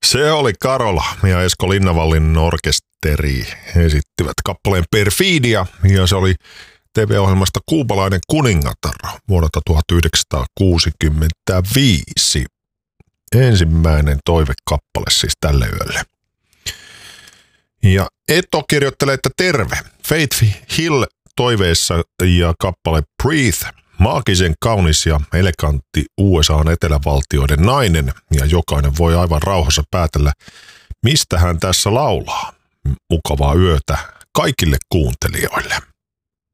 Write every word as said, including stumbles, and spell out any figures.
Se oli Karola ja Esko Linnanvallin orkesteri esittivät kappaleen Perfidia ja se oli T V-ohjelmasta Kuupalainen kuningatar vuodelta tuhatyhdeksänsataakuusikymmentäviisi. Ensimmäinen toivekappale siis tälle yölle. Ja Eto kirjoittelee, että terve. Faith Hill toiveissa ja kappale Breathe. Maagisen kaunis ja elegantti U S A:n etelävaltioiden nainen ja jokainen voi aivan rauhassa päätellä, mistä hän tässä laulaa. Mukavaa yötä kaikille kuuntelijoille.